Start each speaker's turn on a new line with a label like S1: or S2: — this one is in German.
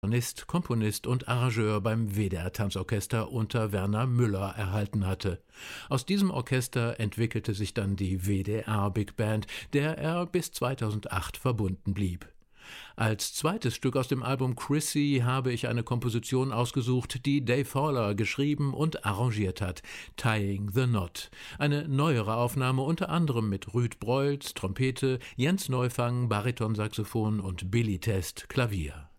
S1: Komponist und Arrangeur beim WDR-Tanzorchester unter Werner Müller erhalten hatte. Aus diesem Orchester entwickelte sich dann die WDR Big Band, der er bis 2008 verbunden blieb. Als zweites Stück aus dem Album Chrissy habe ich eine Komposition ausgesucht, die Dave Haller geschrieben und arrangiert hat, Tying the Knot. Eine neuere Aufnahme unter anderem mit Ruud Broils, Trompete, Jens Neufang, Baritonsaxophon und Billy Test, Klavier.